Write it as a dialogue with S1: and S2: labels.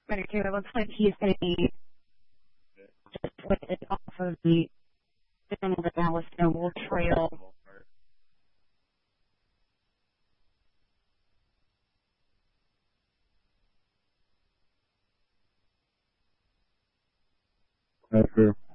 S1: Better too. It looks like he's going to be just lifted off of the Dallas Noble Trail.
S2: That's true.